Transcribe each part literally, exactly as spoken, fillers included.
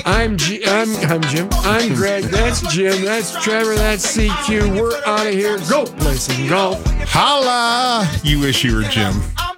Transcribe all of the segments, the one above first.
I'm G- I'm I'm Jim. I'm Greg. That's Jim. That's Trevor. That's C Q. We're out of here. Go play some golf. Holla! You wish you were Jim.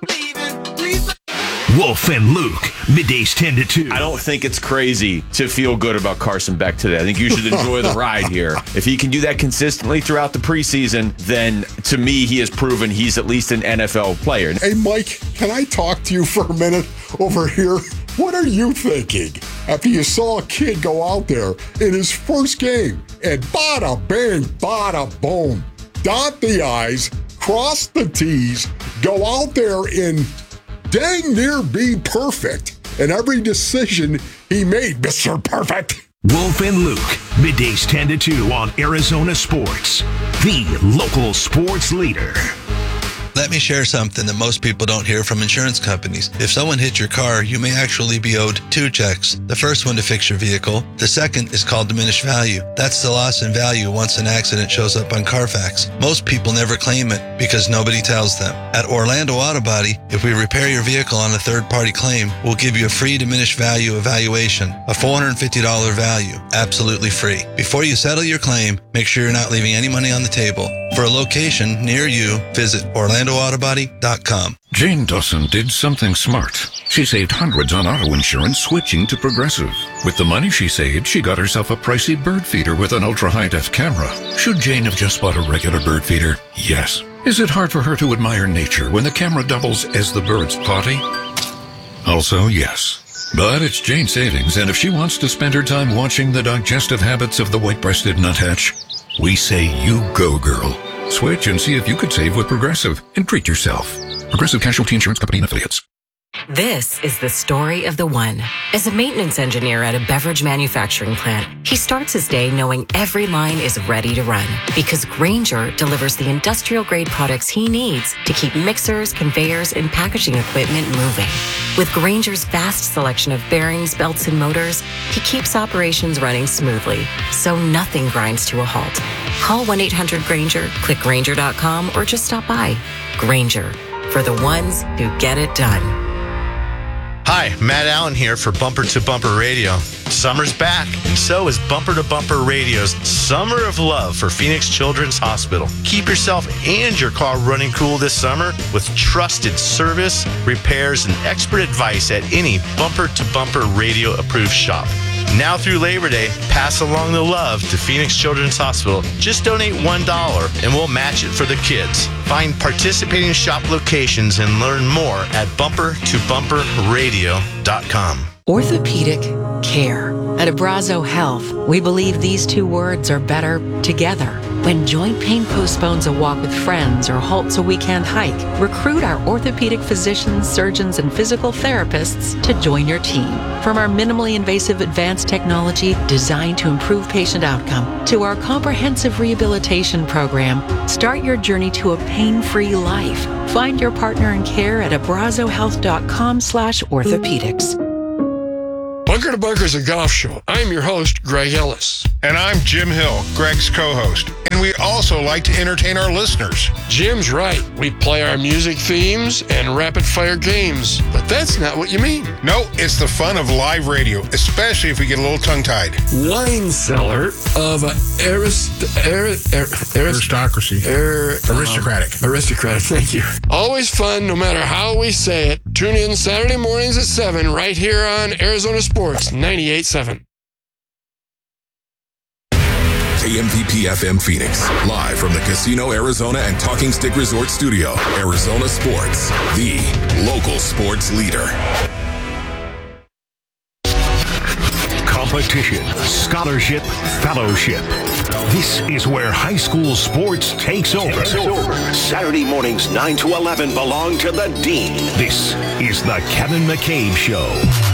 Wolf and Luke, middays ten to two. I don't think it's crazy to feel good about Carson Beck today. I think you should enjoy the ride here. If he can do that consistently throughout the preseason, then to me, he has proven he's at least an N F L player. Hey, Mike, can I talk to you for a minute over here? What are you thinking after you saw a kid go out there in his first game and bada bang, bada boom, dot the I's, cross the T's, go out there and dang near be perfect in every decision he made, Mister Perfect? Wolf and Luke, middays ten to two on Arizona Sports, the local sports leader. Let me share something that most people don't hear from insurance companies. If someone hits your car, you may actually be owed two checks. The first one to fix your vehicle. The second is called diminished value. That's the loss in value once an accident shows up on Carfax. Most people never claim it because nobody tells them. At Orlando Auto Body, if we repair your vehicle on a third-party claim, we'll give you a free diminished value evaluation, a four hundred fifty dollars value, absolutely free. Before you settle your claim, make sure you're not leaving any money on the table. For a location near you, visit Orlando Auto Body dot com. Jane Dawson did something smart. She saved hundreds on auto insurance switching to Progressive. With the money she saved, she got herself a pricey bird feeder with an ultra-high-def camera. Should Jane have just bought a regular bird feeder? Yes. Is it hard for her to admire nature when the camera doubles as the bird's potty? Also, yes. But it's Jane's savings, and if she wants to spend her time watching the digestive habits of the white-breasted nuthatch, we say you go, girl. Switch and see if you could save with Progressive and treat yourself. Progressive Casualty Insurance Company and Affiliates. This is the story of the one. As a maintenance engineer at a beverage manufacturing plant, he starts his day knowing every line is ready to run because Grainger delivers the industrial-grade products he needs to keep mixers, conveyors, and packaging equipment moving. With Grainger's vast selection of bearings, belts, and motors, he keeps operations running smoothly, so nothing grinds to a halt. Call one eight hundred Grainger, click Grainger dot com, or just stop by. Grainger, for the ones who get it done. Hi, Matt Allen here for Bumper to Bumper Radio. Summer's back, and so is Bumper to Bumper Radio's Summer of Love for Phoenix Children's Hospital. Keep yourself and your car running cool this summer with trusted service, repairs, and expert advice at any Bumper to Bumper Radio approved shop. Now through Labor Day, pass along the love to Phoenix Children's Hospital. Just donate one dollar and we'll match it for the kids. Find participating shop locations and learn more at bumper to bumper radio dot com. Orthopedic care. At Abrazo Health, we believe these two words are better together. When joint pain postpones a walk with friends or halts a weekend hike, recruit our orthopedic physicians, surgeons, and physical therapists to join your team. From our minimally invasive advanced technology designed to improve patient outcome to our comprehensive rehabilitation program, start your journey to a pain-free life. Find your partner in care at abrazo health dot com slash orthopedics. Bunker to Bunker is a golf show. I'm your host, Greg Ellis. And I'm Jim Hill, Greg's co-host. And we also like to entertain our listeners. Jim's right. We play our music themes and rapid-fire games. But that's not what you mean. No, it's the fun of live radio, especially if we get a little tongue-tied. Wine cellar of arist- arist- arist- aristocracy. Ar- aristocratic. Um, aristocratic, thank you. Always fun, no matter how we say it. Tune in Saturday mornings at seven right here on Arizona Sports ninety-eight point seven. K M V P F M Phoenix, live from the Casino Arizona and Talking Stick Resort Studio. Arizona Sports, the local sports leader. Competition, scholarship, fellowship. This is where high school sports takes over. Takes over. Saturday mornings nine to eleven belong to the Dean. This is the Kevin McCabe Show.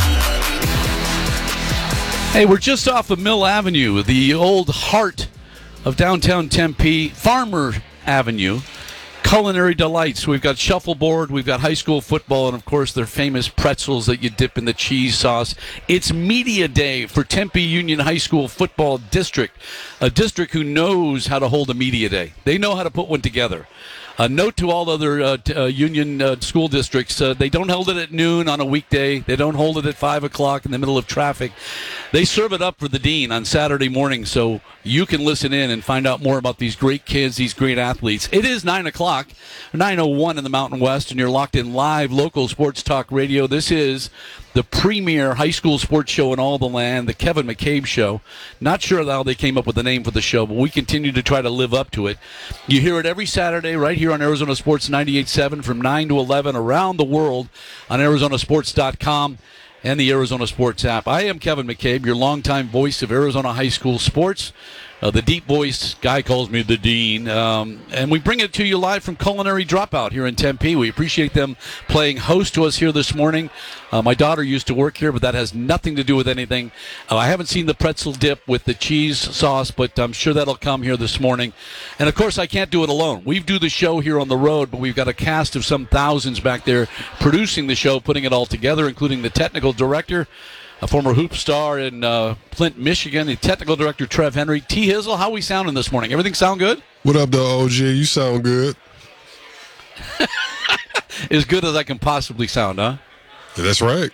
Hey, we're just off of Mill Avenue, the old heart of downtown Tempe, Farmer Avenue. Culinary delights. We've got shuffleboard, we've got high school football, and of course their famous pretzels that you dip in the cheese sauce. It's media day for Tempe Union High School Football District, a district who knows how to hold a media day. They know how to put one together. A note to all other uh, t- uh, union uh, school districts, uh, they don't hold it at noon on a weekday. They don't hold it at five o'clock in the middle of traffic. They serve it up for the dean on Saturday morning, so you can listen in and find out more about these great kids, these great athletes. It is nine o'clock, nine oh one in the Mountain West, and you're locked in live local sports talk radio. This is the premier high school sports show in all the land, the Kevin McCabe Show. Not sure how they came up with the name for the show, but we continue to try to live up to it. You hear it every Saturday right here on Arizona Sports ninety-eight point seven from nine to eleven around the world on Arizona Sports dot com and the Arizona Sports app. I am Kevin McCabe, your longtime voice of Arizona high school sports. Uh, the deep voice guy calls me the dean. Um, and we bring it to you live from Culinary Dropout here in Tempe. We appreciate them playing host to us here this morning. Uh, my daughter used to work here, but that has nothing to do with anything. Uh, I haven't seen the pretzel dip with the cheese sauce, but I'm sure that'll come here this morning. And, of course, I can't do it alone. We do the show here on the road, but we've got a cast of some thousands back there producing the show, putting it all together, including the technical director, a former hoop star in uh, Flint, Michigan, the technical director, Trev Henry. T. Hizzle, how are we sounding this morning? Everything sound good? What up, the O G? You sound good. As good as I can possibly sound, huh? That's right.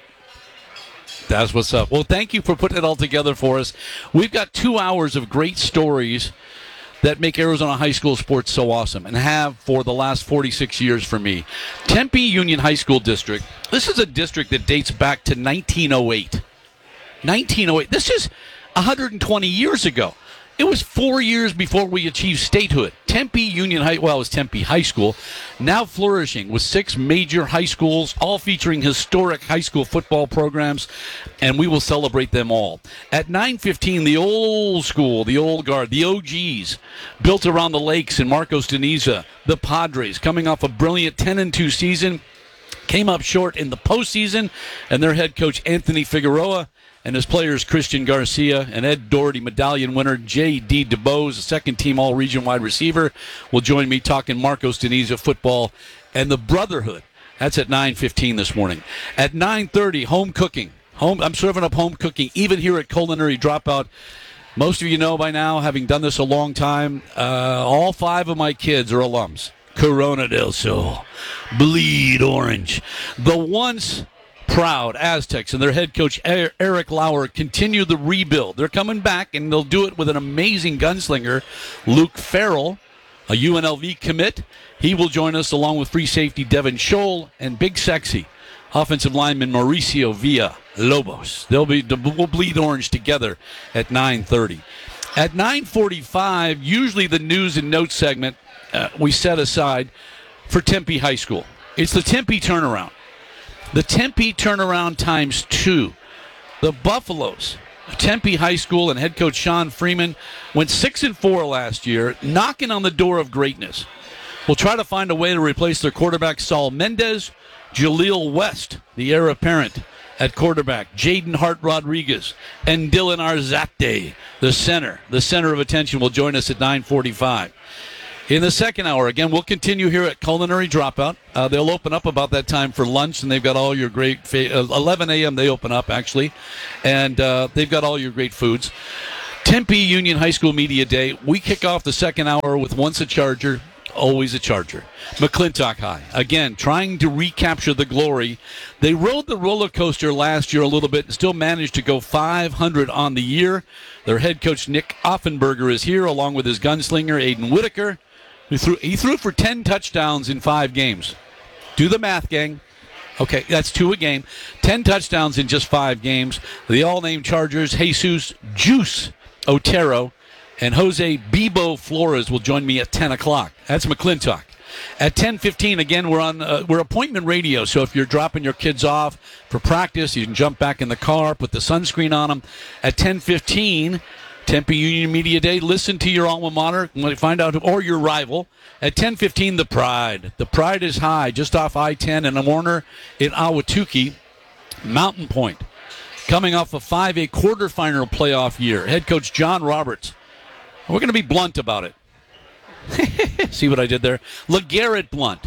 That's what's up. Well, thank you for putting it all together for us. We've got two hours of great stories that make Arizona high school sports so awesome and have for the last forty-six years for me. Tempe Union High School District. This is a district that dates back to nineteen oh eight. nineteen oh eight. This is one hundred twenty years ago. It was four years before we achieved statehood. Tempe Union High, well, it was Tempe High School, now flourishing with six major high schools, all featuring historic high school football programs, and we will celebrate them all. At nine fifteen, the old school, the old guard, the O Gs, built around the lakes in Marcos Deniza, the Padres, coming off a brilliant ten and two season, came up short in the postseason, and their head coach, Anthony Figueroa, and his players, Christian Garcia and Ed Doherty, medallion winner J D. DeBose, a second-team all-region wide receiver, will join me talking Marcos Deniza football and the Brotherhood. That's at nine fifteen this morning. At nine thirty, home cooking. Home. I'm serving up home cooking, even here at Culinary Dropout. Most of you know by now, having done this a long time, uh, all five of my kids are alums. Corona del Sol, Bleed Orange. The once proud Aztecs and their head coach Eric Lauer continue the rebuild. They're coming back, and they'll do it with an amazing gunslinger, Luke Farrell, a U N L V commit. He will join us along with free safety Devin Scholl and Big Sexy offensive lineman Mauricio Villa Lobos. They'll be we'll bleed orange together at nine thirty. At nine forty-five, usually the news and notes segment uh, we set aside for Tempe High School. It's the Tempe turnaround. The Tempe turnaround times two. The Buffaloes, Tempe High School and head coach Sean Freeman went six and four last year, knocking on the door of greatness. We'll try to find a way to replace their quarterback Saul Mendez, Jaleel West, the heir apparent at quarterback, Jaden Hart Rodriguez, and Dylan Arzate, the center. The center of attention will join us at nine forty-five. In the second hour, again, we'll continue here at Culinary Dropout. Uh, they'll open up about that time for lunch, and they've got all your great, fa- uh, eleven a.m. they open up, actually, and uh, they've got all your great foods. Tempe Union High School Media Day. We kick off the second hour with Once a Charger, Always a Charger. McClintock High, again, trying to recapture the glory. They rode the roller coaster last year a little bit and still managed to go five hundred on the year. Their head coach, Nick Offenberger, is here, along with his gunslinger, Aiden Whitaker. He threw, he threw for ten touchdowns in five games. Do the math, gang. Okay, that's two a game. ten touchdowns in just five games. The all-name Chargers, Jesus Juice Otero and Jose Bibo Flores will join me at ten o'clock. That's McClintock. At ten fifteen, again, we're on uh, we're appointment radio, so if you're dropping your kids off for practice, you can jump back in the car, put the sunscreen on them. At ten fifteen, Tempe Union Media Day. Listen to your alma mater, find out, or your rival. At ten fifteen, the Pride. The Pride is high, just off I ten and Warner in Ahwatukee. Mountain Point, coming off a five A quarterfinal playoff year. Head coach John Roberts. We're going to be blunt about it. See what I did there? LeGarrette Blunt.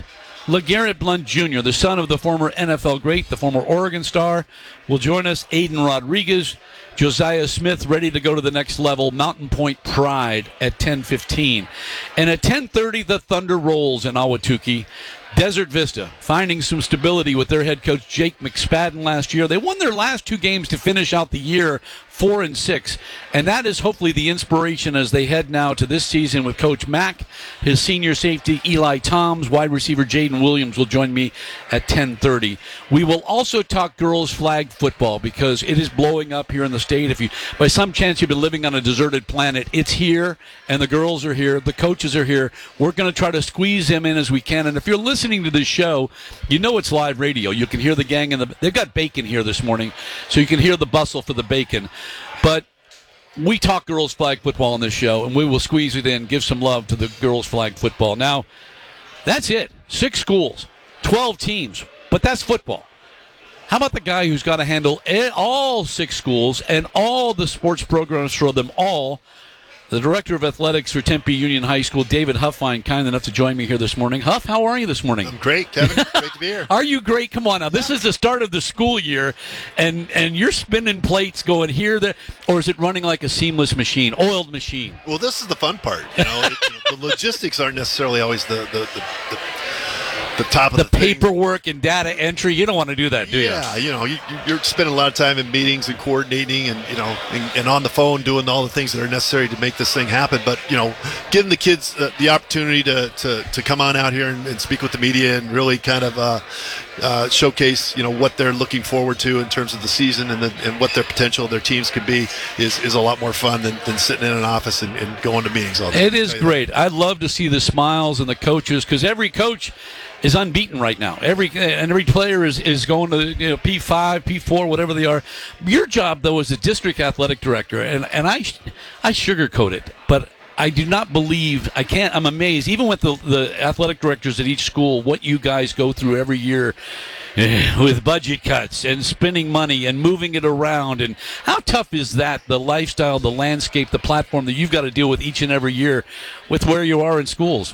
LeGarrette Blunt Junior, the son of the former N F L great, the former Oregon star, will join us. Aiden Rodriguez, Josiah Smith ready to go to the next level. Mountain Point Pride at ten fifteen. And at ten thirty, the Thunder rolls in Ahwatukee. Desert Vista finding some stability with their head coach Jake McSpadden last year. They won their last two games to finish out the year four and six, and that is hopefully the inspiration as they head now to this season with Coach Mack, his senior safety Eli Toms, wide receiver Jaden Williams will join me at ten thirty. We will also talk girls flag football because it is blowing up here in the state. If you, by some chance, you've been living on a deserted planet, it's here, and the girls are here, the coaches are here. We're going to try to squeeze them in as we can, and if you're listening to this show, you know it's live radio. You can hear the gang, and the, they've got bacon here this morning, so you can hear the bustle for the bacon. But we talk girls flag football on this show, and we will squeeze it in, give some love to the girls flag football. Now, that's it. Six schools, twelve teams, but that's football. How about the guy who's got to handle all six schools and all the sports programs for them all? The Director of Athletics for Tempe Union High School, David Huffine, kind enough to join me here this morning. Huff, how are you this morning? I'm great, Kevin. Great to be here. Are you great? Come on now. This is the start of the school year, and, and you're spinning plates going here, there, or is it running like a seamless machine, oiled machine? Well, this is the fun part. You know, it, you know the logistics aren't necessarily always the the, the, the the top of the, the paperwork thing. And data entry. You don't want to do that, do yeah, you? Yeah, you know, you, you're spending a lot of time in meetings and coordinating, and you know, and, and on the phone doing all the things that are necessary to make this thing happen. But you know, giving the kids uh, the opportunity to, to to come on out here and, and speak with the media and really kind of uh, uh, showcase, you know, what they're looking forward to in terms of the season and the, and what their potential of their teams could be is is a lot more fun than, than sitting in an office and, and going to meetings all day. It is great. I love to see the smiles and the coaches because every coach is unbeaten right now. Every and every player is, is going to you know P five, P four, whatever they are. Your job though as a district athletic director, and, and I I sugarcoat it, but I do not believe I can't. I'm amazed, even with the the athletic directors at each school, what you guys go through every year with budget cuts and spending money and moving it around. And how tough is that? The lifestyle, the landscape, the platform that you've got to deal with each and every year with where you are in schools.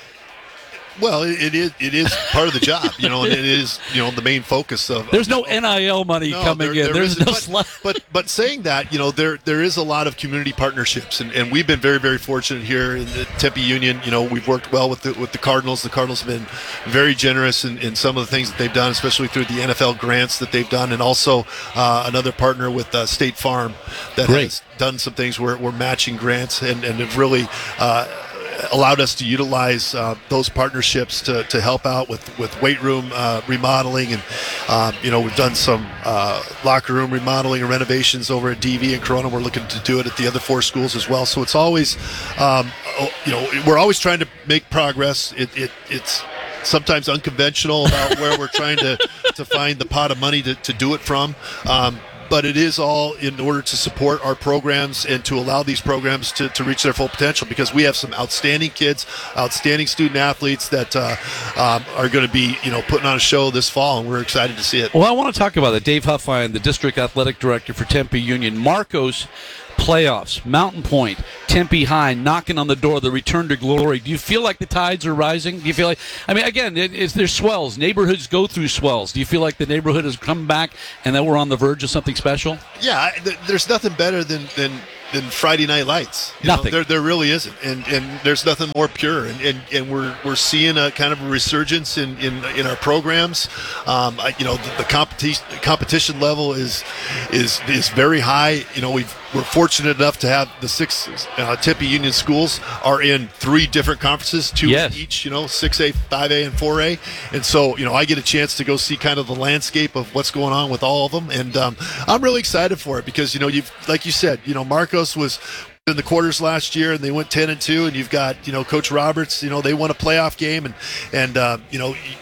Well, it, it is it is part of the job, you know, and it is, you know, the main focus of. There's no N I L money no, coming there, in. There There's no but, sl- but but saying that, you know, there there is a lot of community partnerships, and, and we've been very very fortunate here in the Tempe Union. You know, we've worked well with the with the Cardinals. The Cardinals have been very generous in, in some of the things that they've done, especially through the N F L grants that they've done, and also uh, another partner with uh, State Farm that Great. has done some things where we're matching grants and and have really. Uh, allowed us to utilize uh, those partnerships to, to help out with, with weight room uh, remodeling, and um, you know, we've done some uh, locker room remodeling and renovations over at D V and Corona. We're looking to do it at the other four schools as well. So it's always, um, you know, we're always trying to make progress. It, it it's sometimes unconventional about where we're trying to, to find the pot of money to, to do it from. Um, But it is all in order to support our programs and to allow these programs to, to reach their full potential, because we have some outstanding kids, outstanding student athletes that uh, um, are going to be, you know, putting on a show this fall, and we're excited to see it. Well, I want to talk about it. Dave Huffine, the district athletic director for Tempe Union. Marcos playoffs, Mountain Point, Tempe High knocking on the door, the return to glory. Do you feel like the tides are rising? Do you feel like, I mean, again, it, it's, there's swells. Neighborhoods go through swells. Do you feel like the neighborhood has come back and that we're on the verge of something special? Yeah, th- there's nothing better than, than than Friday Night Lights. You nothing. Know, there, there really isn't, and and there's nothing more pure. And, and, and we're we're seeing a kind of a resurgence in, in, in our programs. Um, I, you know, the, the competition competition level is is is very high. You know, we've we're fortunate enough to have the six uh, Tempe Union schools are in three different conferences, two yes. each. You know, six A, five A, and four A. And so, you know, I get a chance to go see kind of the landscape of what's going on with all of them, and um, I'm really excited for it because, you know, you've like you said, you know, Marcos was in the quarters last year and they went ten and two, and you've got, you know, Coach Roberts, you know, they won a playoff game, and and uh, you know,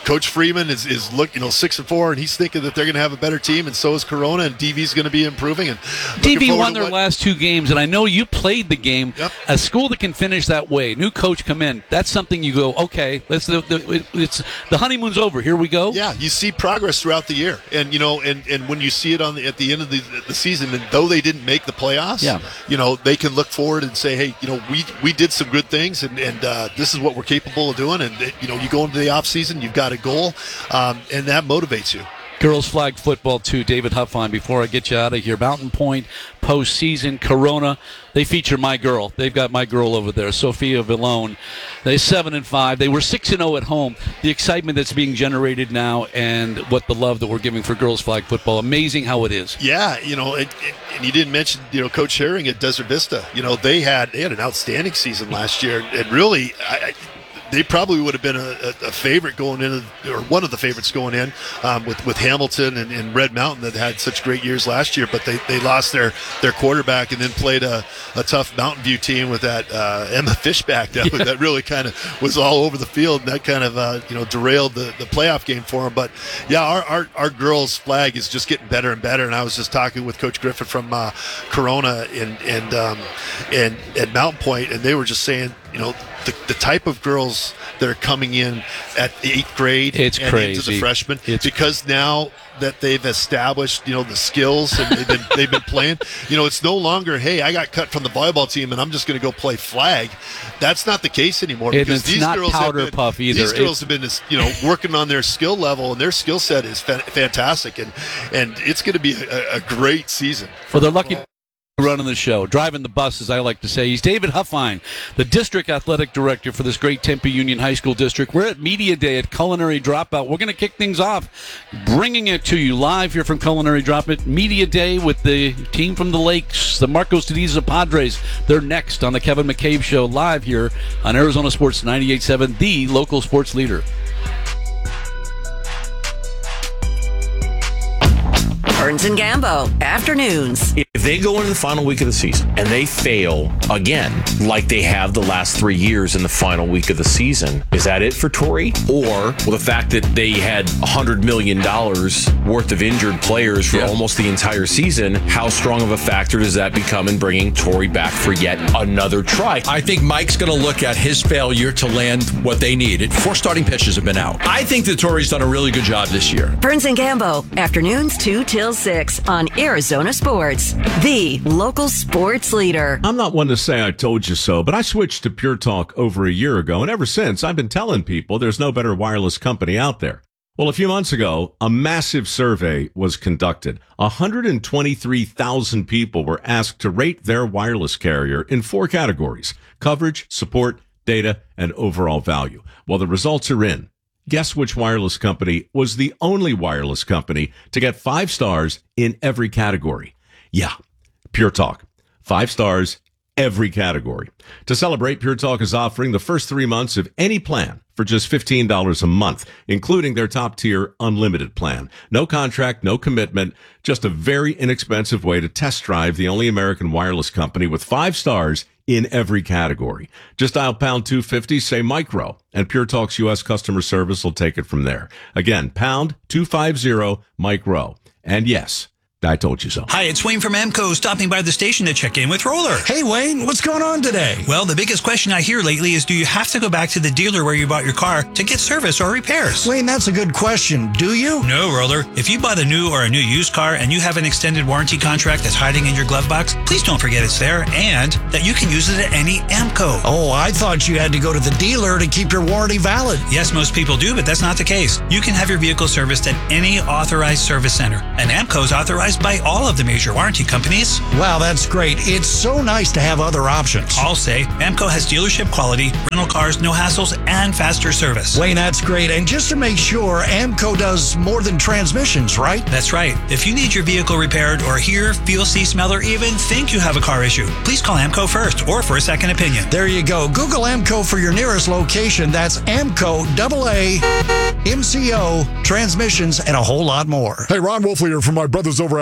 Coach Freeman is, is look, you know, six and four, and he's thinking that they're going to have a better team, and so is Corona, and D V's going to be improving. And D V won their what, last two games, and I know you played the game. Yep. A school that can finish that way, new coach come in, that's something you go, okay, let's the, the, it's the honeymoon's over. Here we go. Yeah, you see progress throughout the year, and you know, and, and when you see it on the, at the end of the, the season, and though they didn't make the playoffs, yeah. you know, they can look forward and say, hey, you know, we we did some good things, and and uh, this is what we're capable of doing. And you know, you go into the off season, you've got a goal, um, and that motivates you. Girls flag football too. David Huffine. Before I get you out of here, Mountain Point postseason. Corona. They feature my girl. They've got my girl over there, Sophia Villone. They're seven and five. They were six and zero at home. The excitement that's being generated now, and what the love that we're giving for girls flag football. Amazing how it is. Yeah, you know, it, it, and you didn't mention, you know, Coach Herring at Desert Vista. You know, they had they had an outstanding season last year, and really, I. I they probably would have been a, a favorite going in, or one of the favorites going in, um, with with Hamilton and, and Red Mountain that had such great years last year. But they, they lost their, their quarterback and then played a, a tough Mountain View team with that uh, Emma Fishback that, yeah. that really kind of was all over the field, and that kind of uh, you know derailed the, the playoff game for them. But yeah, our, our our girls flag is just getting better and better. And I was just talking with Coach Griffith from uh, Corona and and um, and at Mountain Point, and they were just saying, you know, the, the type of girls that are coming in at eighth grade it's and crazy. into the freshmen, it's because now that they've established, you know, the skills and they've been they've been playing, you know, it's no longer, hey, I got cut from the volleyball team and I'm just going to go play flag. That's not the case anymore, because it's these not girls powder have been, puff either. These girls it's, have been, you know, working on their skill level, and their skill set is fa- fantastic, and and it's going to be a, a great season. For the lucky running the show, driving the bus, as I like to say. He's David Huffine, the district athletic director for this great Tempe Union High School district. We're at Media Day at Culinary Dropout. We're going to kick things off, bringing it to you live here from Culinary Dropout. Media Day with the team from the Lakes, the Marcos Tediza Padres. They're next on the Kevin McCabe Show, live here on Arizona Sports ninety-eight point seven, the local sports leader. Burns and Gambo, afternoons. If they go into the final week of the season and they fail again, like they have the last three years in the final week of the season, is that it for Torrey? Or well, the fact that they had one hundred million dollars worth of injured players for yeah. almost the entire season, how strong of a factor does that become in bringing Torrey back for yet another try? I think Mike's going to look at his failure to land what they needed. Four starting pitchers have been out. I think that Torrey's done a really good job this year. Burns and Gambo, afternoons two till six on Arizona Sports, the local sports leader. I'm not one to say I told you so, but I switched to Pure Talk over a year ago, and ever since I've been telling people there's no better wireless company out there. Well, a few months ago, a massive survey was conducted. one hundred twenty-three thousand people were asked to rate their wireless carrier in four categories: coverage, support, data, and overall value. Well, the results are in. Guess which wireless company was the only wireless company to get five stars in every category? Yeah, Pure Talk. Five stars, every category. To celebrate, Pure Talk is offering the first three months of any plan for just fifteen dollars a month, including their top-tier unlimited plan. No contract, no commitment, just a very inexpensive way to test drive the only American wireless company with five stars in every category. Just dial pound two fifty, say micro, and Pure Talk's U S customer service will take it from there. Again, pound two fifty, micro. And yes, I told you so. Hi, it's Wayne from Amco, stopping by the station to check in with Roller. Hey, Wayne, what's going on today? Well, the biggest question I hear lately is, do you have to go back to the dealer where you bought your car to get service or repairs? Wayne, that's a good question. Do you? No, Roller. If you bought a new or a new used car and you have an extended warranty contract that's hiding in your glove box, please don't forget it's there and that you can use it at any Amco. Oh, I thought you had to go to the dealer to keep your warranty valid. Yes, most people do, but that's not the case. You can have your vehicle serviced at any authorized service center, and Amco is authorized by all of the major warranty companies. Wow, that's great. It's so nice to have other options. I'll say Amco has dealership quality, rental cars, no hassles, and faster service. Wayne, that's great. And just to make sure, Amco does more than transmissions, right? That's right. If you need your vehicle repaired or hear, feel, see, smell, or even think you have a car issue, please call Amco first or for a second opinion. There you go. Google Amco for your nearest location. That's Amco, double A, M C O, transmissions, and a whole lot more. Hey, Ron Wolf here from my brothers over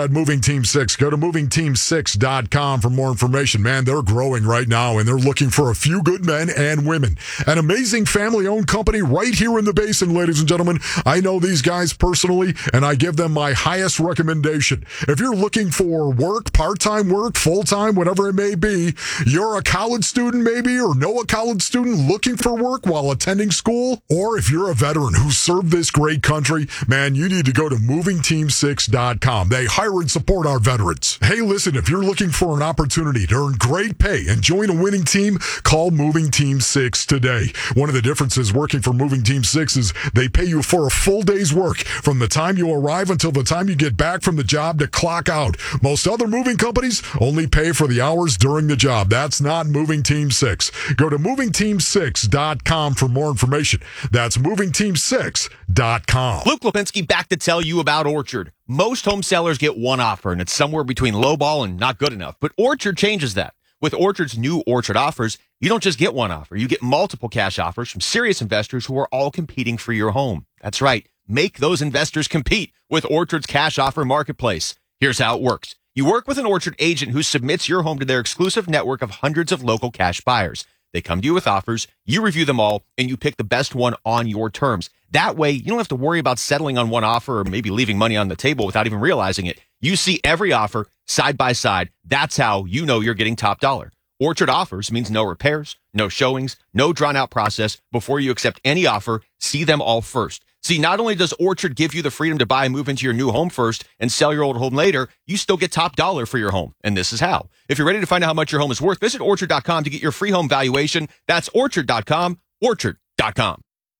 at Moving Team six. Go to moving team six dot com for more information. Man, they're growing right now, and they're looking for a few good men and women. An amazing family-owned company right here in the Basin, ladies and gentlemen. I know these guys personally, and I give them my highest recommendation. If you're looking for work, part-time work, full-time, whatever it may be, you're a college student maybe, or know a college student looking for work while attending school, or if you're a veteran who served this great country, man, you need to go to moving team six dot com. They hire and support our veterans. Hey, listen, if you're looking for an opportunity to earn great pay and join a winning team, call Moving Team six today. One of the differences working for Moving Team six is they pay you for a full day's work from the time you arrive until the time you get back from the job to clock out. Most other moving companies only pay for the hours during the job. That's not Moving Team six. Go to moving team six dot com for more information. That's moving team six dot com. Luke Lipinski back to tell you about Orchard. Most home sellers get one offer, and it's somewhere between lowball and not good enough. But Orchard changes that. With Orchard's new Orchard offers, you don't just get one offer. You get multiple cash offers from serious investors who are all competing for your home. That's right. Make those investors compete with Orchard's cash offer marketplace. Here's how it works. You work with an Orchard agent who submits your home to their exclusive network of hundreds of local cash buyers. They come to you with offers, you review them all, and you pick the best one on your terms. That way, you don't have to worry about settling on one offer or maybe leaving money on the table without even realizing it. You see every offer side by side. That's how you know you're getting top dollar. Orchard offers means no repairs, no showings, no drawn-out process. Before you accept any offer, see them all first. See, not only does Orchard give you the freedom to buy and move into your new home first and sell your old home later, you still get top dollar for your home. And this is how. If you're ready to find out how much your home is worth, visit orchard dot com to get your free home valuation. That's orchard dot com, orchard dot com.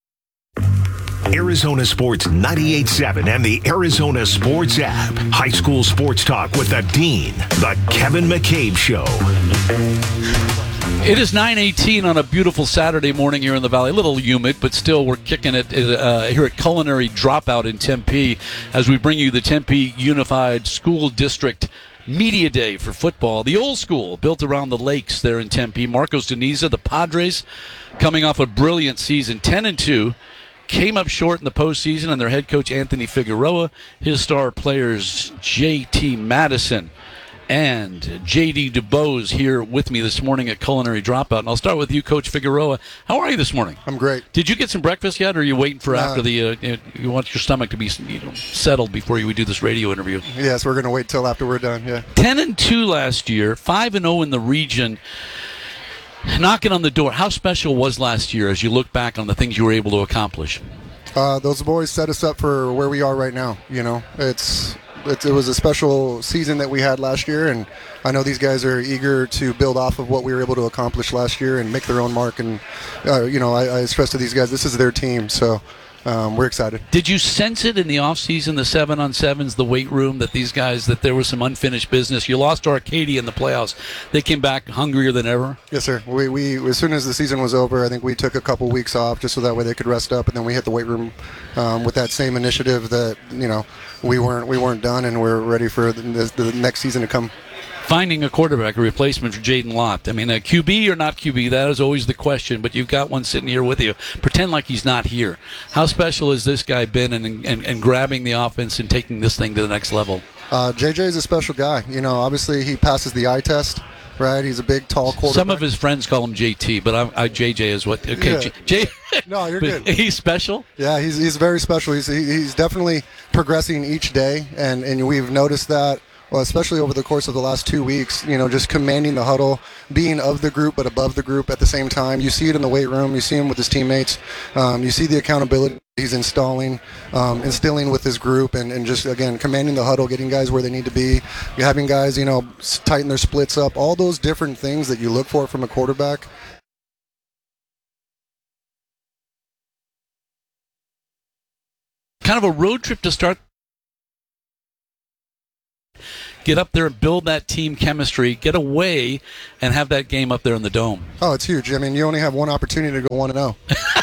Arizona Sports ninety-eight point seven and the Arizona Sports app. High school sports talk with the Dean, the Kevin McCabe Show. It is nine eighteen on a beautiful Saturday morning here in the Valley. A little humid, but still we're kicking it uh, here at Culinary Dropout in Tempe as we bring you the Tempe Unified School District Media Day for football. The old school built around the lakes there in Tempe. Marcos Deniza, the Padres, coming off a brilliant season, ten and two. Came up short in the postseason, and their head coach, Anthony Figueroa, his star players, J T Madison and J D DuBose, here with me this morning at Culinary Dropout. And I'll start with you, Coach Figueroa. How are you this morning? I'm great. Did you get some breakfast yet, or are you waiting for No. after the, uh, you want your stomach to be you know, settled before you do this radio interview? Yes, we're going to wait till after we're done, yeah. ten and two last year, five and oh in the region. Knocking on the door. How special was last year as you look back on the things you were able to accomplish? Uh, those boys set us up for where we are right now. You know, it's, it's it was a special season that we had last year, and I know these guys are eager to build off of what we were able to accomplish last year and make their own mark. And uh, you know, I, I stress to these guys, this is their team, so um, we're excited. Did you sense it in the offseason, the seven on sevens, the weight room, that these guys, that there was some unfinished business? You lost to Arcadia in the playoffs. They came back hungrier than ever? Yes, sir. We, we as soon as the season was over, I think we took a couple weeks off just so that way they could rest up, and then we hit the weight room um, with that same initiative that, you know, we weren't we weren't done, and we're ready for the, the, the next season to come. Finding a quarterback, a replacement for Jaden Lott. I mean, a Q B or not Q B, that is always the question, but you've got one sitting here with you. Pretend like he's not here. How special has this guy been in, in, in grabbing the offense and taking this thing to the next level? Uh, J J is a special guy. You know, obviously he passes the eye test, right? He's a big, tall quarterback. Some of his friends call him J T, but I, I, J J is what. Okay, Yeah. J, J, No, you're but good. He's special? Yeah, he's he's very special. He's he, he's definitely progressing each day, and, and we've noticed that, well, especially over the course of the last two weeks, you know, just commanding the huddle, being of the group but above the group at the same time. You see it in the weight room. You see him with his teammates. Um, you see the accountability he's installing, um, instilling with his group, and, and just, again, commanding the huddle, getting guys where they need to be, having guys, you know, s- tighten their splits up, all those different things that you look for from a quarterback. Kind of a road trip to start. Get up there and build that team chemistry, get away, and have that game up there in the Dome. Oh, it's huge. I mean, you only have one opportunity to go one and oh.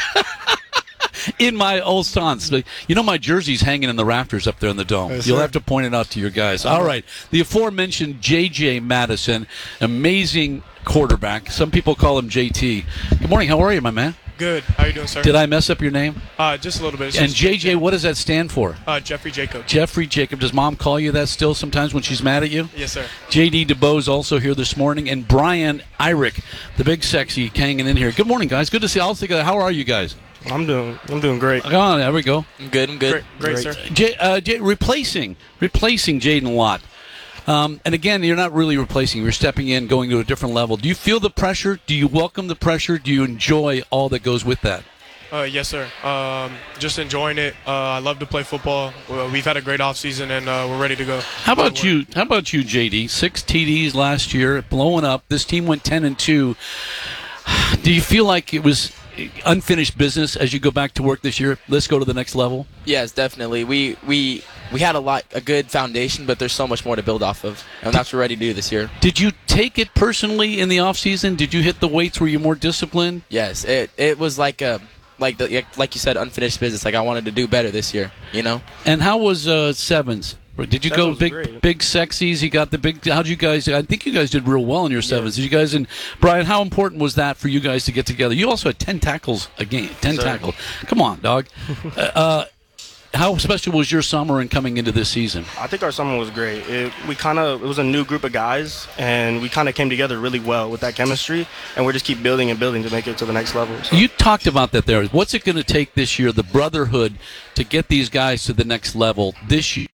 In my old stance, you know my jersey's hanging in the rafters up there in the Dome. Yes, You'll sir. have to point it out to your guys. All right, the aforementioned J J Madison, amazing quarterback. Some people call him J T. Good morning. How are you, my man? Good. How you doing, sir? Did I mess up your name? Uh, just a little bit. It's And just J J, what does that stand for? Uh, Jeffrey Jacob. Jeffrey Jacob. Does Mom call you that still sometimes when she's mad at you? Yes, sir. J D DeBose also here this morning, and Brian Irick, the big sexy, hanging in here. Good morning, guys. Good to see you all together. How are you guys? I'm doing. I'm doing great. Come on, there we go. I'm good. I'm good. Great, great, sir. J, uh, J, replacing, replacing Jaden Watt. Um, and again, you're not really replacing. You're stepping in, going to a different level. Do you feel the pressure? Do you welcome the pressure? Do you enjoy all that goes with that? Uh, yes, sir. Um, just enjoying it. Uh, I love to play football. Well, we've had a great offseason, and uh, we're ready to go. How about you? How about you, J D? Six T Ds last year, blowing up. This team went ten and two. Do you feel like it was unfinished business as you go back to work this year? Let's go to the next level. Yes, definitely. We we we had a lot, a good foundation, but there's so much more to build off of, and that's what we're ready to do this year. Did you take it personally in the offseason? Did you hit the weights? Were you more disciplined? Yes, it it was like a like the like you said, unfinished business. Like I wanted to do better this year, you know. And how was uh, sevens? Did you go Sevens big, great. big sexies? You got the big. How'd you guys? I think you guys did real well in your sevens. Did you guys? And Brian, how important was that for you guys to get together? You also had ten tackles a game. Ten Sir. tackles. Come on, dog. uh, uh, how special was your summer and coming into this season? I think our summer was great. It, we kind of it was a new group of guys, and we kind of came together really well with that chemistry, and we're just keep building and building to make it to the next level. So. You talked about that there. What's it going to take this year, the brotherhood, to get these guys to the next level this year?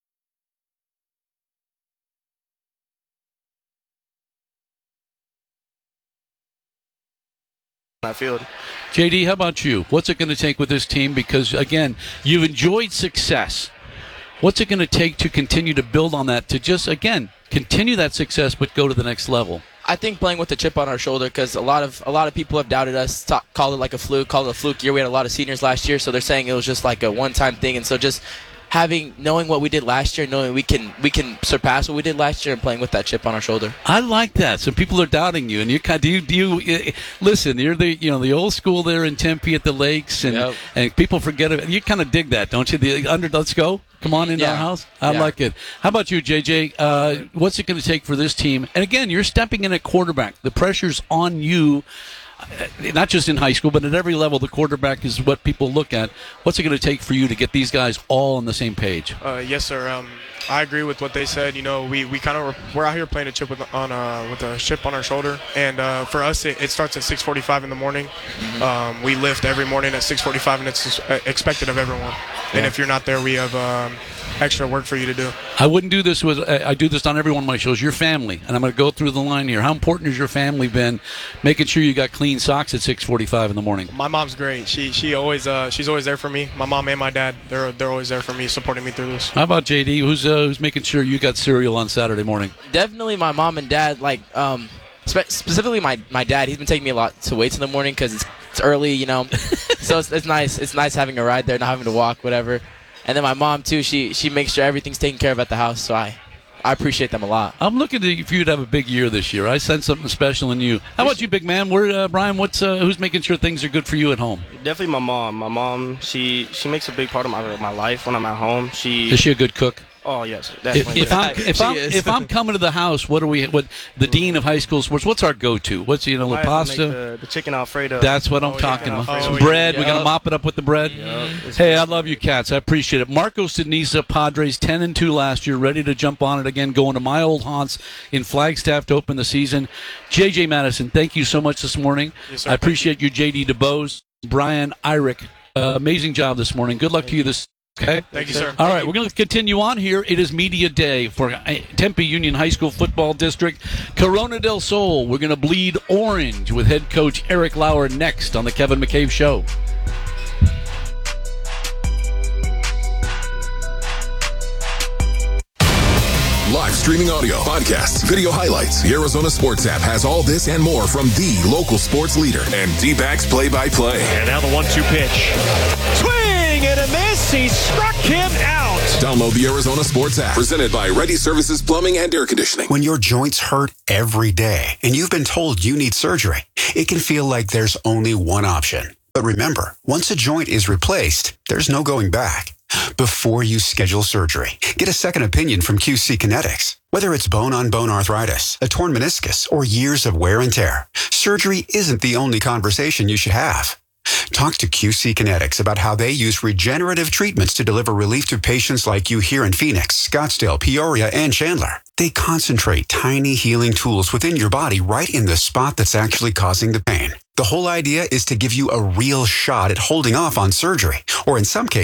That field. J D, how about you? What's it going to take with this team? Because, again, you've enjoyed success. What's it going to take to continue to build on that, to just, again, continue that success but go to the next level? I think playing with the chip on our shoulder, because a lot of a lot of people have doubted us, talk, called it like a fluke, called it a fluke year. We had a lot of seniors last year, so they're saying it was just like a one-time thing. And so just having knowing what we did last year, knowing we can we can surpass what we did last year, and playing with that chip on our shoulder. I like that. So people are doubting you, and you kind do you, do you uh, listen? You're the you know the old school there in Tempe at the lakes, and Yep. and people forget it. You kind of dig that, don't you? The under, let's go. Come on into Yeah. our house. I Yeah. like it. How about you, J J? Uh, what's it going to take for this team? And again, you're stepping in at quarterback. The pressure's on you. uh, Not just in high school, but at every level, the quarterback is what people look at. What's it going to take for you to get these guys all on the same page? Uh, yes, sir. Um, I agree with what they said. You know, we, we kind of we're out here playing a chip with on uh, with a chip on our shoulder, and uh, for us, it, it starts at six forty-five in the morning. Um, we lift every morning at six forty-five, and it's expected of everyone. And Yeah. if you're not there, we have um, extra work for you to do. I wouldn't do this with. I I do this on every one of my shows. Your family, and I'm going to go through the line here. How important has your family been, making sure you got clean socks at six forty-five in the morning? My mom's great. She she always uh, she's always there for me. My mom and my dad, they're they're always there for me, supporting me through this. How about J D? Who's uh, who's making sure you got cereal on Saturday morning? Definitely my mom and dad, like um, spe- specifically my, my dad. He's been taking me a lot to weights in the morning because it's, it's early, you know. So it's, it's nice. It's nice having a ride there, not having to walk, whatever. And then my mom too. She she makes sure everything's taken care of at the house. So I I appreciate them a lot. I'm looking to, for you to have a big year this year. I sense something special in you. How about you, big man? Where, uh, Brian? What's uh, who's making sure things are good for you at home? Definitely my mom. My mom, she she makes a big part of my my life when I'm at home. She Is she a good cook? Oh yes, If, definitely. if I'm if She I'm is. if I'm coming to the house, what do we? What the dean of high school sports? What's our go-to? What's you know the I have to make pasta? The, the chicken Alfredo. That's what I'm Oh, talking yeah. about. Oh, Some yeah. bread. We got to Yep. mop it up with the bread. It's Hey, good. I love you, cats. I appreciate it. Marco Sinisa, Padres, ten and two last year, ready to jump on it again, going to my old haunts in Flagstaff to open the season. J J Madison, thank you so much this morning. Yes, sir. I appreciate you, J D DeBose, Brian Irick. Uh, amazing job this morning. Good luck to you this. Okay. Thank you, sir. All right, we're going to continue on here. It is media day for uh, Tempe Union High School Football District. Corona del Sol. We're going to bleed orange with head coach Eric Lauer next on the Kevin McCabe Show. Live streaming audio, podcasts, video highlights. The Arizona Sports app has all this and more from the local sports leader and D-backs play-by-play. And now the one two pitch. Swing and a miss. He struck him out. Download the Arizona Sports app, presented by Ready Services Plumbing and Air Conditioning. When your joints hurt every day and you've been told you need surgery, it can feel like there's only one option. But remember, once a joint is replaced, there's no going back. Before you schedule surgery, get a second opinion from Q C Kinetics. Whether it's bone-on-bone arthritis, a torn meniscus, or years of wear and tear, surgery isn't the only conversation you should have. Talk to Q C Kinetics about how they use regenerative treatments to deliver relief to patients like you here in Phoenix, Scottsdale, Peoria, and Chandler. They concentrate tiny healing tools within your body right in the spot that's actually causing the pain. The whole idea is to give you a real shot at holding off on surgery, or in some cases,